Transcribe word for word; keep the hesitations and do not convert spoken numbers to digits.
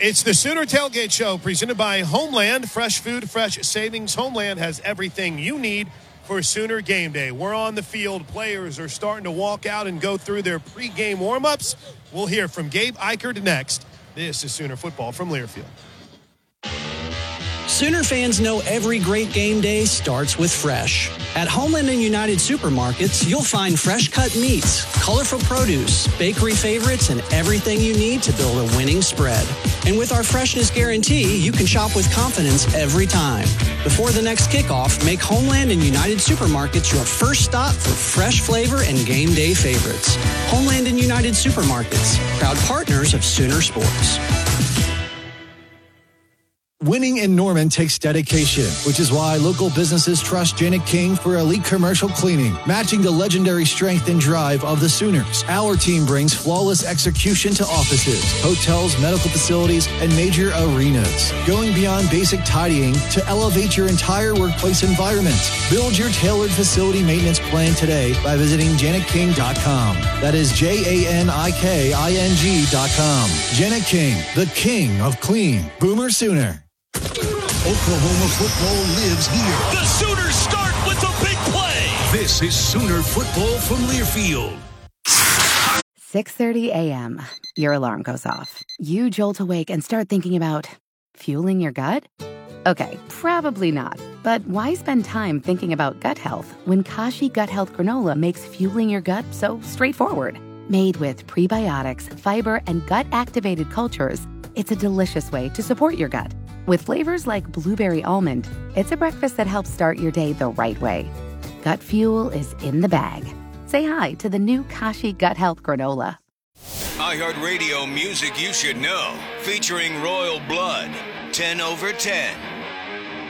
It's the Sooner Tailgate Show presented by Homeland. Fresh food, fresh savings. Homeland has everything you need for Sooner game day. We're on the field. Players are starting to walk out and go through their pregame warm-ups. We'll hear from Gabe Ikard next. This is Sooner Football from Learfield. Sooner fans know every great game day starts with fresh. At Homeland and United Supermarkets, you'll find fresh-cut meats, colorful produce, bakery favorites, and everything you need to build a winning spread. And with our freshness guarantee, you can shop with confidence every time. Before the next kickoff, make Homeland and United Supermarkets your first stop for fresh flavor and game day favorites. Homeland and United Supermarkets, proud partners of Sooner Sports. Winning in Norman takes dedication, which is why local businesses trust Janet King for elite commercial cleaning, matching the legendary strength and drive of the Sooners. Our team brings flawless execution to offices, hotels, medical facilities, and major arenas, going beyond basic tidying to elevate your entire workplace environment. Build your tailored facility maintenance plan today by visiting janet king dot com. That is J A N I K I N G dot com. Janet King, the king of clean. Boomer Sooner. Oklahoma football lives here. The Sooners start with the big play. This is Sooner football from Learfield. six thirty a.m. Your alarm goes off. You jolt awake and start thinking about fueling your gut? Okay, probably not. But why spend time thinking about gut health when Kashi Gut Health Granola makes fueling your gut so straightforward? Made with prebiotics, fiber, and gut-activated cultures, it's a delicious way to support your gut. With flavors like blueberry almond, it's a breakfast that helps start your day the right way. Gut fuel is in the bag. Say hi to the new Kashi Gut Health Granola. iHeartRadio music you should know, featuring Royal Blood, ten over ten.